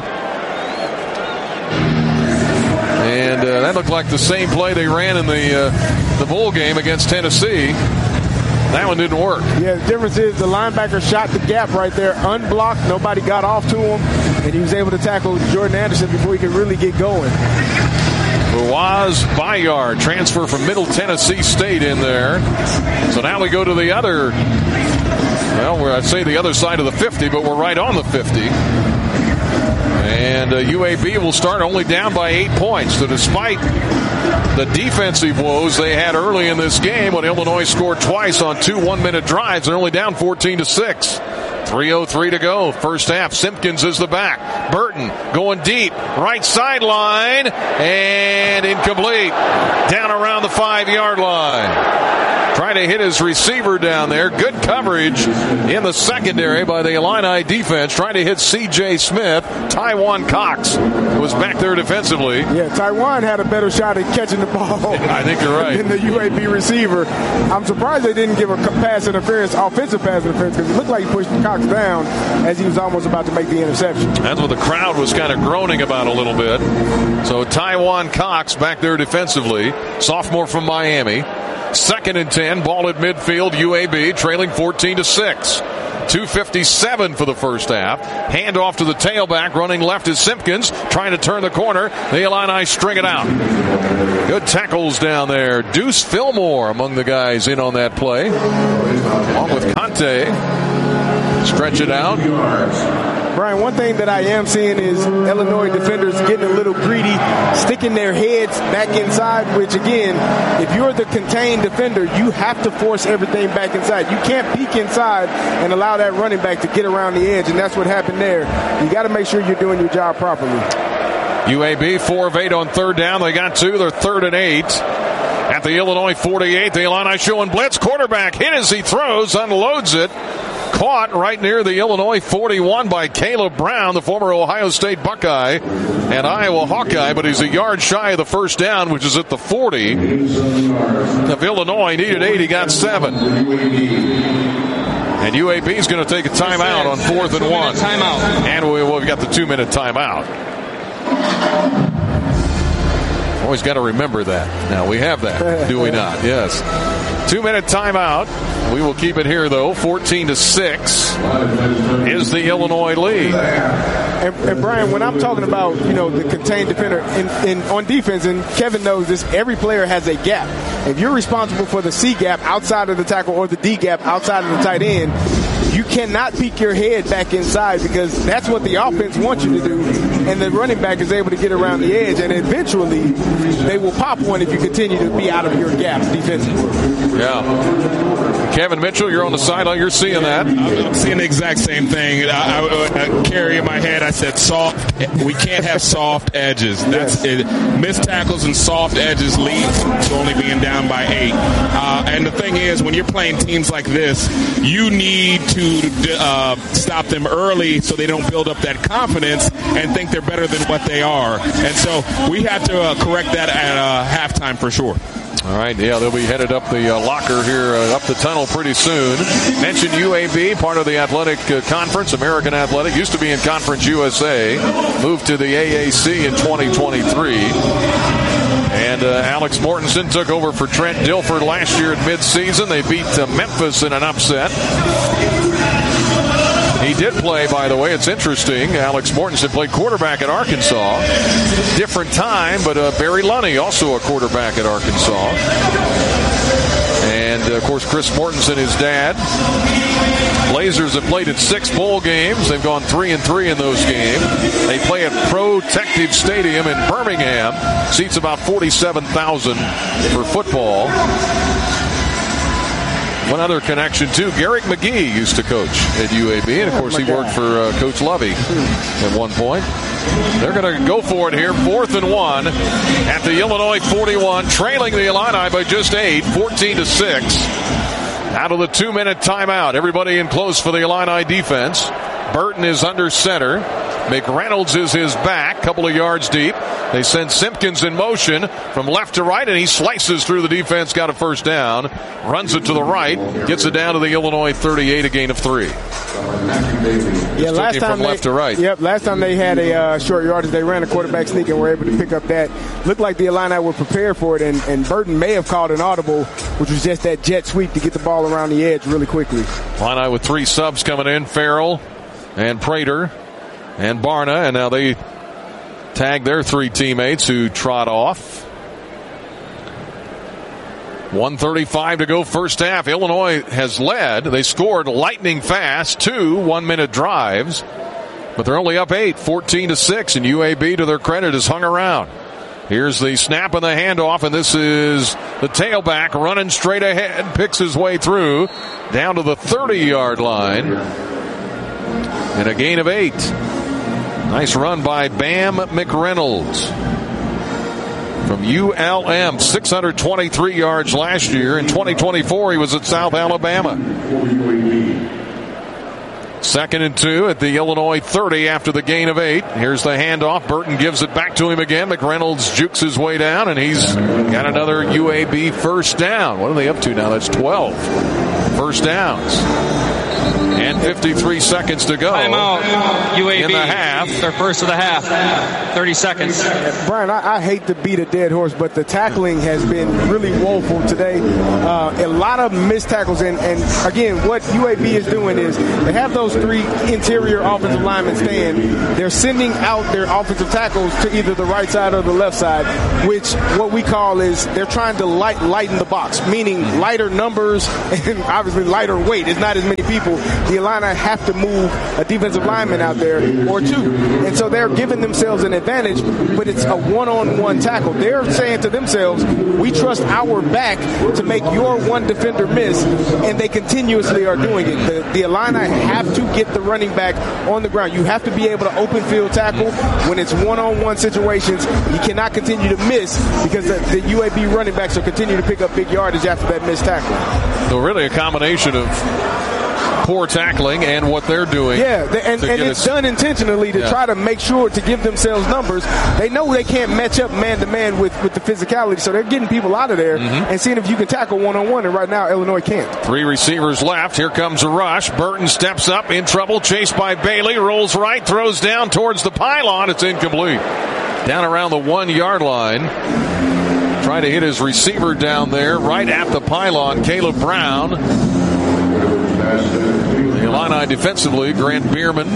And that looked like the same play they ran in the bowl game against Tennessee. That one didn't work. Yeah, the difference is the linebacker shot the gap right there, unblocked. Nobody got off to him, and he was able to tackle Jordan Anderson before he could really get going. Boaz Bayard, transfer from Middle Tennessee State in there. So now we go to the other, I'd say the other side of the 50, but we're right on the 50. And UAB will start only down by 8 points. So despite the defensive woes they had early in this game when Illinois scored twice on 2 one-minute drives, they're only down 14-6. 3:03 to go. First half. Simpkins is the back. Burton going deep. Right sideline. And incomplete. Down around the 5-yard line. Trying to hit his receiver down there. Good coverage in the secondary by the Illini defense. Trying to hit C.J. Smith. Tywan Cox was back there defensively. Yeah, Tywan had a better shot at catching the ball. I think you're right. Than the UAB receiver. I'm surprised they didn't give a pass interference, offensive pass interference, because it looked like he pushed Cox down as he was almost about to make the interception. That's what the crowd was kind of groaning about a little bit. So Tywan Cox back there defensively. Sophomore from Miami. 2nd and 10, ball at midfield, UAB trailing 14-6. 2:57 for the first half. Handoff to the tailback, running left is Simpkins, trying to turn the corner. The Illini string it out. Good tackles down there. Deuce Fillmore among the guys in on that play, along with Conte. Stretch it out. Brian, one thing that I am seeing is Illinois defenders getting a little greedy, sticking their heads back inside, which, again, if you're the contained defender, you have to force everything back inside. You can't peek inside and allow that running back to get around the edge, and that's what happened there. You got to make sure you're doing your job properly. UAB 4 of 8 on third down. They got 2. They're 3rd and 8. At the Illinois 48, the Illini showing blitz. Quarterback hit as he throws, unloads it. Caught right near the Illinois 41 by Caleb Brown, the former Ohio State Buckeye and Iowa Hawkeye, but he's a yard shy of the first down, which is at the 40 of Illinois. Needed 8, he got 7. And UAB is going to take a timeout on 4th and 1. Timeout. And we've got the 2-minute timeout. Always got to remember that. Now we have that, do we not? Yes. 2-minute timeout. We will keep it here, though. 14-6 is the Illinois lead. And Brian, when I'm talking about, the contained defender on defense, and Kevin knows this, every player has a gap. If you're responsible for the C gap outside of the tackle or the D gap outside of the tight end, you cannot peek your head back inside because that's what the offense wants you to do. And the running back is able to get around the edge, and eventually they will pop one if you continue to be out of your gap defensively. Yeah. Kevin Mitchell, you're on the sideline. You're seeing that. I'm seeing the exact same thing. I carry in my head, I said soft. We can't have soft edges. That's it. Missed tackles and soft edges lead to only being down by 8. And the thing is, when you're playing teams like this, you need to stop them early so they don't build up that confidence and think they're better than what they are. And so we have to correct that at halftime for sure. All right, yeah, they'll be headed up the locker here, up the tunnel pretty soon. Mentioned UAB, part of the athletic conference, American Athletic, used to be in Conference USA, moved to the AAC in 2023. And Alex Mortensen took over for Trent Dilford last year at midseason. They beat Memphis in an upset. He did play, by the way, it's interesting. Alex Mortensen played quarterback at Arkansas. Different time, but Barry Lunney, also a quarterback at Arkansas. And, of course, Chris Mortensen, his dad. Blazers have played in 6 bowl games. They've gone 3-3 in those games. They play at Protective Stadium in Birmingham. Seats about 47,000 for football. One other connection, too. Garrick McGee used to coach at UAB, and, of course, he worked for Coach Lovey at one point. They're going to go for it here, 4th and 1 at the Illinois 41, trailing the Illini by just 8, 14-6. Out of the 2-minute timeout. Everybody in close for the Illini defense. Burton is under center. McReynolds is his back, couple of yards deep. They send Simpkins in motion from left to right, and he slices through the defense, got a first down, runs it to the right, gets it down to the Illinois 38, a gain of 3. Yeah, last time from left to right. Yep, last time they had a short yardage, they ran a quarterback sneak and were able to pick up that. Looked like the Illini were prepared for it, and Burton may have called an audible, which was just that jet sweep to get the ball around the edge really quickly. Illini with 3 subs coming in, Farrell and Prater and Barna, and now they tag their 3 teammates who trot off. 1:35 to go first half. Illinois has led. They scored lightning fast, 2 1-minute drives, but they're only up 8, 14-6, and UAB, to their credit, has hung around. Here's the snap and the handoff, and this is the tailback running straight ahead, picks his way through down to the 30-yard line. And a gain of 8. Nice run by Bam McReynolds from ULM. 623 yards last year. In 2024, he was at South Alabama. 2nd and 2 at the Illinois 30 after the gain of 8. Here's the handoff. Burton gives it back to him again. McReynolds jukes his way down, and he's got another UAB first down. What are they up to now? That's 12 first downs. And 53 seconds to go. Timeout, UAB. In the half. Their first of the half. 30 seconds. Brian, I hate to beat a dead horse, but the tackling has been really woeful today. A lot of missed tackles. And again, what UAB is doing is they have those 3 interior offensive linemen stand. They're sending out their offensive tackles to either the right side or the left side, which what we call is they're trying to lighten the box, meaning lighter numbers and obviously lighter weight. It's not as many people. The Illini have to move a defensive lineman out there or 2. And so they're giving themselves an advantage, but it's a one-on-one tackle. They're saying to themselves, we trust our back to make your one defender miss, and they continuously are doing it. The Illini have to get the running back on the ground. You have to be able to open field tackle when it's one-on-one situations. You cannot continue to miss because the UAB running backs will continue to pick up big yardage after that missed tackle. So really a combination of poor tackling and what they're doing. Yeah, and it's done intentionally to try to make sure to give themselves numbers. They know they can't match up man-to-man with the physicality, so they're getting people out of there and seeing if you can tackle one-on-one, and right now Illinois can't. 3 receivers left. Here comes a rush. Burton steps up, in trouble, chased by Bailey, rolls right, throws down towards the pylon. It's incomplete. Down around the 1-yard line. Trying to hit his receiver down there, right at the pylon, Caleb Brown. The Illini defensively, Grant Bierman.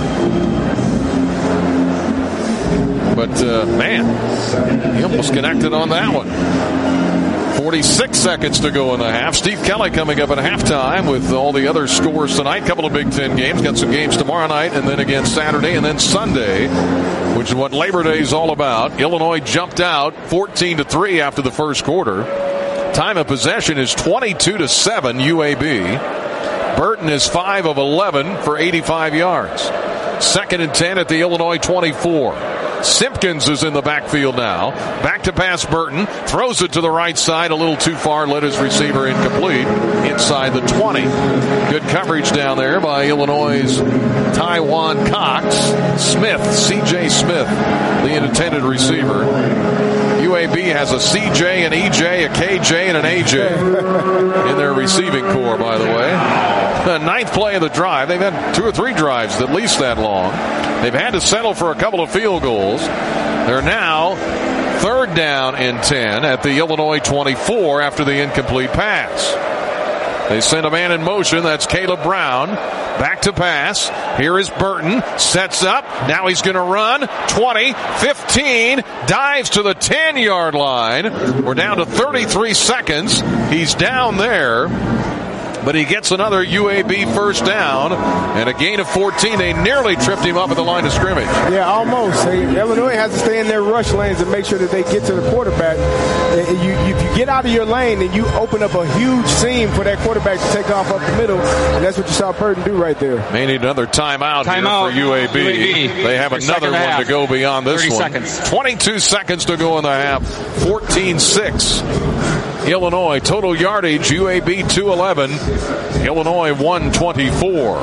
But, man, he almost connected on that one. 46 seconds to go in the half. Steve Kelly coming up at halftime with all the other scores tonight. Couple of Big Ten games. Got some games tomorrow night and then again Saturday and then Sunday, which is what Labor Day is all about. Illinois jumped out 14-3 after the first quarter. Time of possession is 22-7 UAB. Burton is 5 of 11 for 85 yards. 2nd and 10 at the Illinois 24. Simpkins is in the backfield now. Back to pass Burton. Throws it to the right side. A little too far. Led his receiver incomplete. Inside the 20. Good coverage down there by Illinois' Taiwan Cox. Smith, C.J. Smith, the intended receiver. UAB has a CJ, an EJ, a KJ, and an AJ in their receiving core, by the way. The 9th play of the drive. They've had 2 or 3 drives at least that long. They've had to settle for a couple of field goals. They're now 3rd down and 10 at the Illinois 24 after the incomplete pass. They send a man in motion. That's Caleb Brown. Back to pass. Here is Burton. Sets up. Now he's going to run. 20, 15. Dives to the 10-yard line. We're down to 33 seconds. He's down there. But he gets another UAB first down and a gain of 14. They nearly tripped him up at the line of scrimmage. Yeah, almost. Illinois has to stay in their rush lanes and make sure that they get to the quarterback. If you get out of your lane and you open up a huge seam for that quarterback to take off up the middle, and that's what you saw Burton do right there. May need another timeout here for UAB. They have another one to go beyond this 30 one. seconds. 22 seconds to go in the half. 14-6. Illinois. Total yardage, UAB 211. Illinois 124.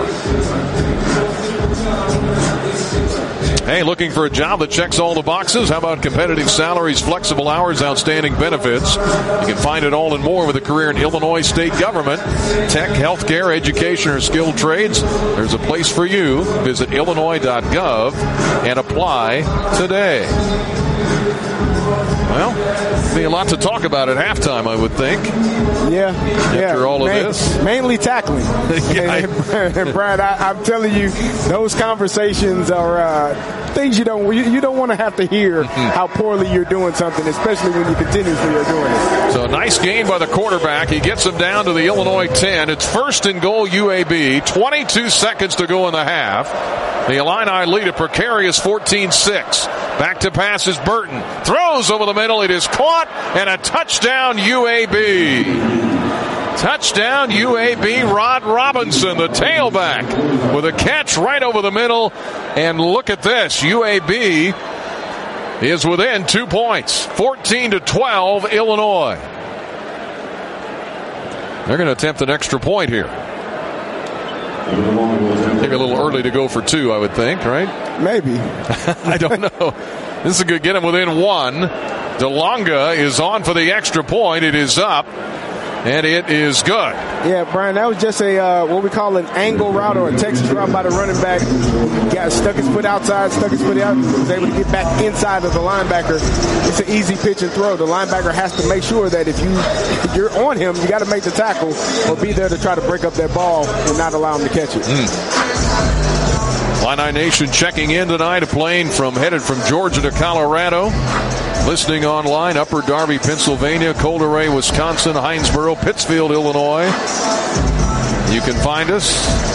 Hey, looking for a job that checks all the boxes? How about competitive salaries, flexible hours, outstanding benefits? You can find it all and more with a career in Illinois state government, tech, healthcare, education, or skilled trades. There's a place for you. Visit illinois.gov and apply today. Well, be a lot to talk about at halftime, I would think. Yeah. After all of this. Mainly tackling. And Brad, I'm telling you, those conversations are things you don't want to have to hear how poorly you're doing something, especially when you continuously are doing it. So a nice gain by the quarterback. He gets him down to the Illinois 10. It's 1st and goal UAB. 22 seconds to go in the half. The Illini lead a precarious 14-6. Back to pass is Burton. Throws over the middle. It is caught and a touchdown UAB. Touchdown, UAB. Rod Robinson, the tailback, with a catch right over the middle. And look at this. UAB is within 2 points. 14-12, Illinois. They're going to attempt an extra point here. Maybe a little early to go for two, I would think, right? Maybe. I don't know. This is going to get them within one. DeLonga is on for the extra point. It is up, and it is good. Yeah, Brian, that was just a what we call an angle route or a Texas route by the running back. Got stuck his foot outside, stuck his foot out, was able to get back inside of the linebacker. It's an easy pitch and throw. The linebacker has to make sure that if you're on him, you got to make the tackle or be there to try to break up that ball and not allow him to catch it. Illini Nation checking in tonight, headed from Georgia to Colorado. Listening online, Upper Darby, Pennsylvania, Colder-Ray, Wisconsin, Hinesboro, Pittsfield, Illinois. You can find us